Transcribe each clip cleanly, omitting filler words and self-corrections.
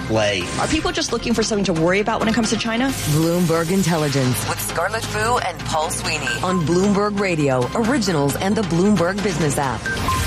play. Are people just looking for something to worry about when it comes to China? Bloomberg Intelligence with Scarlett Fu and Paul Sweeney on Bloomberg Radio, Originals, and the Bloomberg Business app.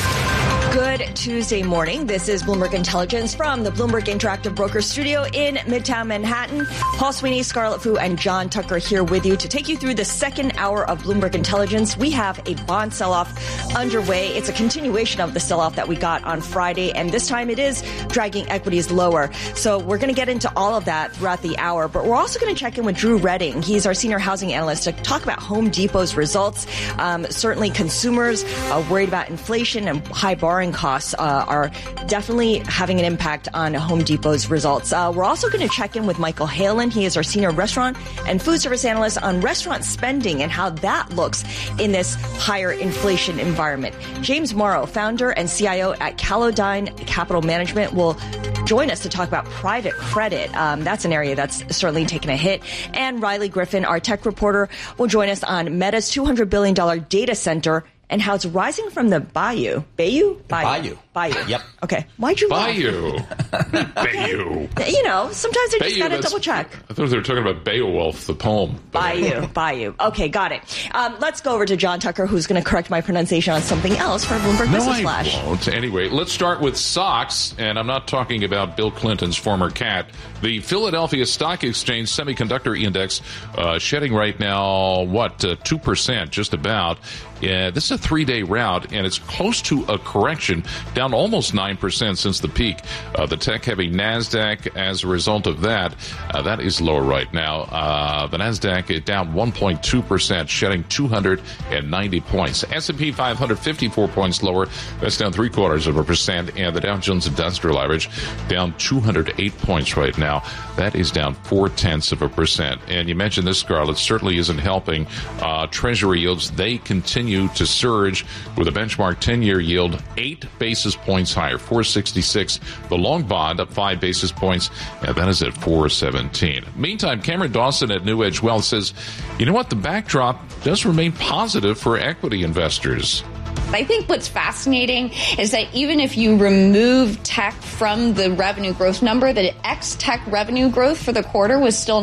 Good Tuesday morning. This is Bloomberg Intelligence from the Bloomberg Interactive Brokers Studio in Midtown Manhattan. Paul Sweeney, Scarlett Fu, and John Tucker here with you to take you through the second hour of Bloomberg Intelligence. We have a bond sell-off underway. It's a continuation of the sell-off that we got on Friday, and this time it is dragging equities lower. So we're going to get into all of that throughout the hour, but we're also going to check in with Drew Redding. He's our senior housing analyst to talk about Home Depot's results. Certainly consumers worried about inflation and high borrowing costs are definitely having an impact on Home Depot's results. We're also going to check in with Michael Halen. He is our senior restaurant and food service analyst on restaurant spending and how that looks in this higher inflation environment. James Morrow, founder and CIO at Calodyne Capital Management, will join us to talk about private credit. That's an area that's certainly taken a hit. And Riley Griffin, our tech reporter, will join us on Meta's $200 billion data center and how it's rising from the bayou. Bayou? Bayou. Yep. Okay. Why'd you Bayou. Bayou. You know, sometimes I just got to double check. I thought they were talking about Beowulf, the poem. Bayou. Okay, got it. Let's go over to John Tucker, who's going to correct my pronunciation on something else for Bloomberg Business Flash. No, I won't. Anyway, let's start with stocks, and I'm not talking about Bill Clinton's former cat. The Philadelphia Stock Exchange Semiconductor Index shedding right now, 2%, just about. This is a 3-day rout, and it's close to a correction, down almost 9% since the peak. The tech-heavy NASDAQ, as a result of that, that is lower right now. The NASDAQ is down 1.2%, shedding 290 points. S&P 500, 54 points lower. That's down 0.75%. And the Dow Jones Industrial Average down 208 points right now. That is down 0.4%. And you mentioned this, Scarlett, certainly isn't helping. Treasury yields, they continue to surge with a benchmark 10-year yield 8 basis points higher, 466. The long bond up 5 basis points, and that is at 417. Meantime, Cameron Dawson at New Edge Wealth says, you know what, the backdrop does remain positive for equity investors. I think what's fascinating is that even if you remove tech from the revenue growth number, the ex-tech revenue growth for the quarter was still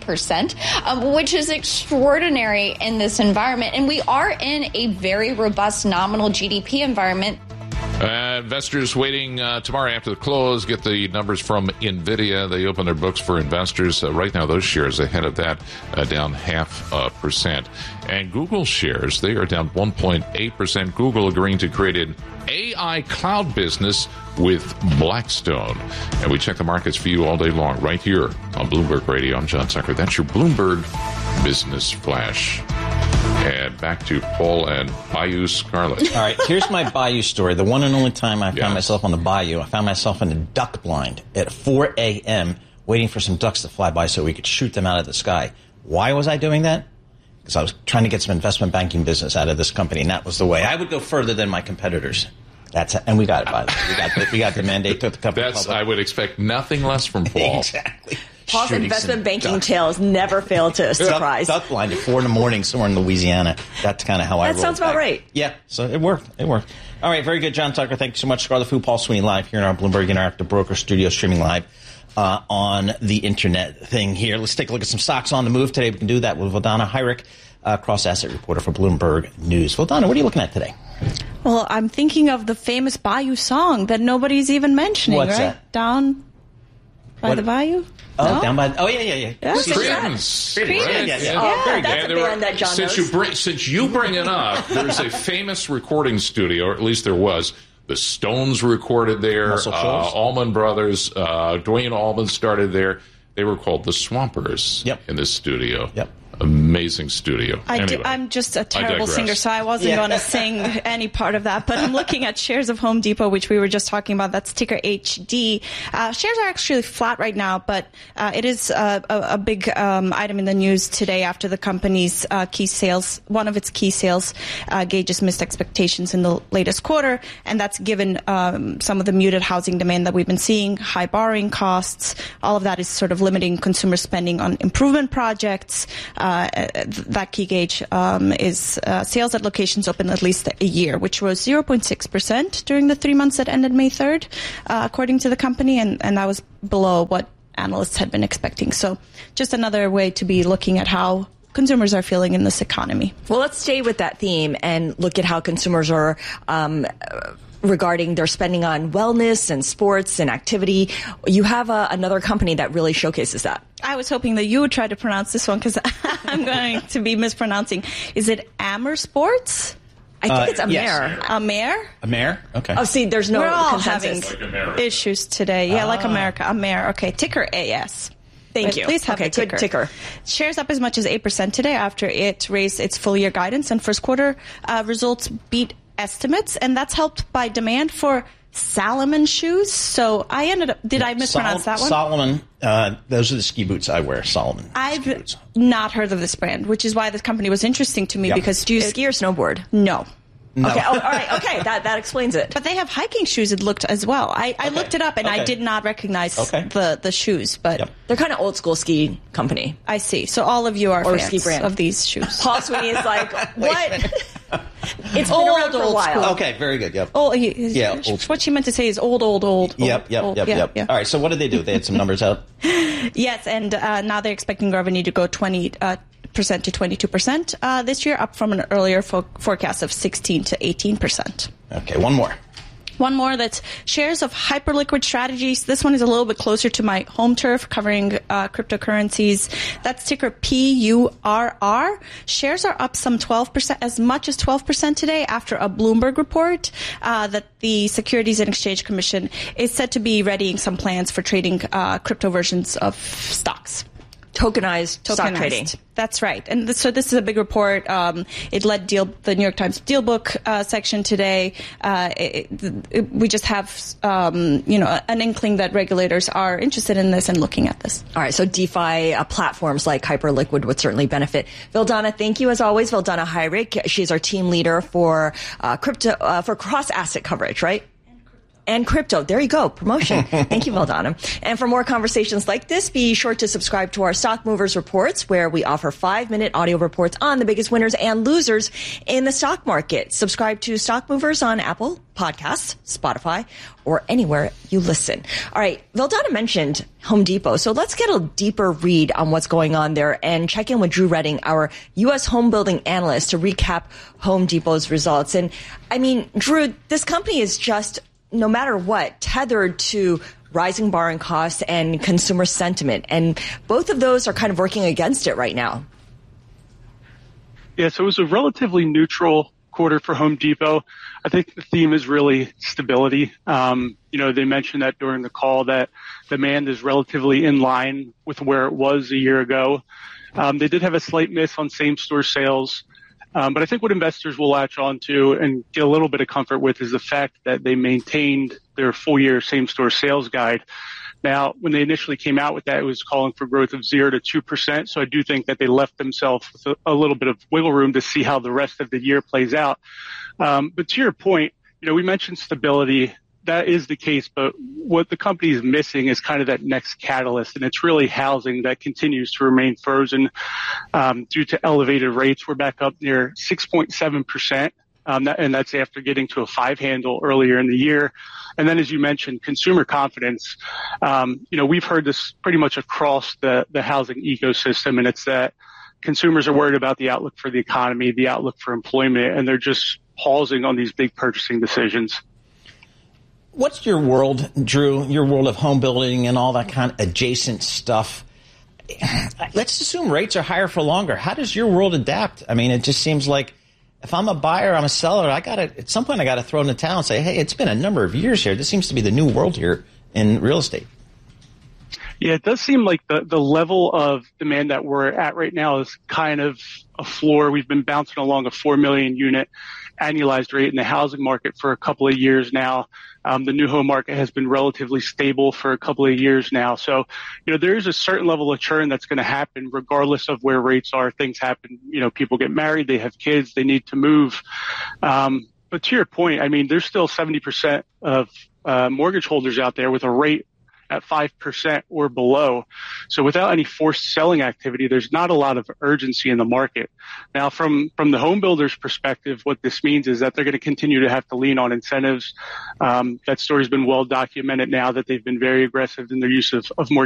9%, which is extraordinary in this environment. And we are in a very robust nominal GDP environment. Investors waiting tomorrow after the close, get the numbers from NVIDIA. They open their books for investors. Right now, those shares ahead of that, down 0.5%. And Google shares, they are down 1.8%. Google agreeing to create an AI cloud business with Blackstone. And we check the markets for you all day long right here on Bloomberg Radio. I'm John Tucker. That's your Bloomberg Business Flash. And back to Paul and Bayou Scarlett. All right, here's my Bayou story. The one and only time I found myself on the Bayou, I found myself in a duck blind at 4 a.m. waiting for some ducks to fly by so we could shoot them out of the sky. Why was I doing that? Because I was trying to get some investment banking business out of this company, and that was the way. I would go further than my competitors. And we got it, by the way. We got the mandate, took the company public. I would expect nothing less from Paul. Exactly. Paul's investment banking tales never fail to surprise. Duck blind at 4 a.m. somewhere in Louisiana. That's kind of how I roll. That sounds about right. Yeah, so it worked. All right, very good, John Tucker. Thank you so much. Scarlett Fu, Paul Sweeney live here in our Bloomberg Interactive Broker Studio, streaming live on the internet thing here. Let's take a look at some stocks on the move today. We can do that with Vildana Heinrich, cross-asset reporter for Bloomberg News. Vildana, what are you looking at today? Well, I'm thinking of the famous Bayou song that nobody's even mentioning, What's right? That? Down by the Bayou? Oh, no? Down by... Oh, yeah. Creedence. Right? Yeah, Oh, very that's good. a band that John knows. Since you bring it up, there's a famous recording studio, or at least there was. The Stones recorded there. Allman Brothers. Dwayne Allman started there. They were called the Swampers in this studio. Yep. Amazing studio. Anyway, I'm just a terrible singer, so I wasn't going to sing any part of that. But I'm looking at shares of Home Depot, which we were just talking about. That's ticker HD. Shares are actually flat right now, but it is a big item in the news today after the company's key sales, one of its key sales gauges missed expectations in the latest quarter, and that's given some of the muted housing demand that we've been seeing, high borrowing costs. All of that is sort of limiting consumer spending on improvement projects. that key gauge is sales at locations open at least a year, which was 0.6% during the 3 months that ended May 3rd, according to the company, and that was below what analysts had been expecting. So just another way to be looking at how consumers are feeling in this economy. Well, let's stay with that theme and look at how consumers are regarding their spending on wellness and sports and activity. You have another company that really showcases that. I was hoping that you would try to pronounce this one because I'm going to be mispronouncing. Is it Amer Sports? I think it's Amer. Yes. Amer? Amer? Okay. Oh, see, there's no We're all consensus. having issues today. Yeah, like America. Amer. Okay, ticker AS. Thank you. Please have okay, the good ticker. Shares up as much as 8% today after it raised its full year guidance, and first quarter results beat estimates, and that's helped by demand for Salomon shoes. So I ended up, did I mispronounce that one? Salomon, those are the ski boots I wear, Salomon. I've not heard of this brand, which is why this company was interesting to me because... Do you ski or snowboard? No. No. Okay. Oh, all right. Okay. That explains it. But they have hiking shoes, it looked as well. I looked it up and I did not recognize the shoes, but they're kind of old school ski company. I see. So all of you are or fans ski brand of these shoes. Paul Sweeney is like, what? It's been Old, around for a old while. school. Okay, very good. Yep. Oh, old. What she meant to say is old. Yep. All right, so what did they do? They had some numbers out? Yes, and now they're expecting revenue to go 20% to 22% this year, up from an earlier forecast of 16 to 18%. Okay, one more. One more, that's shares of Hyperliquid Strategies. This one is a little bit closer to my home turf, covering cryptocurrencies. That's ticker PURR. Shares are up some 12%, as much as 12% today after a Bloomberg report that the Securities and Exchange Commission is said to be readying some plans for trading crypto versions of stocks. Tokenized stock trading. That's right. And so this is a big report. It led the New York Times Deal Book section today. We just have, an inkling that regulators are interested in this and looking at this. All right. So DeFi platforms like Hyperliquid would certainly benefit. Vildana, thank you as always. Vildana Heinrich. She's our team leader for crypto, for cross asset coverage, right? And crypto. There you go. Promotion. Thank you, Vildana. And for more conversations like this, be sure to subscribe to our Stock Movers Reports, where we offer 5-minute audio reports on the biggest winners and losers in the stock market. Subscribe to Stock Movers on Apple Podcasts, Spotify, or anywhere you listen. All right. Vildana mentioned Home Depot. So let's get a deeper read on what's going on there and check in with Drew Redding, our U.S. home building analyst, to recap Home Depot's results. And I mean, Drew, this company is just, no matter what, tethered to rising borrowing costs and consumer sentiment. And both of those are kind of working against it right now. Yeah, so it was a relatively neutral quarter for Home Depot. I think the theme is really stability. They mentioned that during the call that demand is relatively in line with where it was a year ago. They did have a slight miss on same-store sales. But I think what investors will latch on to and get a little bit of comfort with is the fact that they maintained their full-year same-store sales guide. Now, when they initially came out with that, it was calling for growth of 0 to 2%. So I do think that they left themselves with a little bit of wiggle room to see how the rest of the year plays out. But to your point, we mentioned stability. That is the case, but what the company is missing is kind of that next catalyst, and it's really housing that continues to remain frozen due to elevated rates. We're back up near 6.7%, and that's after getting to a 5 handle earlier in the year. And then, as you mentioned, consumer confidence. We've heard this pretty much across the housing ecosystem, and it's that consumers are worried about the outlook for the economy, the outlook for employment, and they're just pausing on these big purchasing decisions. What's your world, Drew, your world of home building and all that kind of adjacent stuff? Let's assume rates are higher for longer. How does your world adapt? I mean, it just seems like if I'm a buyer, I'm a seller, at some point I got to throw in the towel and say, hey, it's been a number of years here. This seems to be the new world here in real estate. Yeah, it does seem like the level of demand that we're at right now is kind of a floor. We've been bouncing along a 4 million unit annualized rate in the housing market for a couple of years now. The new home market has been relatively stable for a couple of years now. So, there is a certain level of churn that's going to happen regardless of where rates are. Things happen. People get married, they have kids, they need to move. But to your point, I mean, there's still 70% of mortgage holders out there with a rate at 5% or below. So without any forced selling activity, there's not a lot of urgency in the market. Now, from the home builders' perspective, what this means is that they're going to continue to have to lean on incentives. That story's been well documented now that they've been very aggressive in their use of mortgage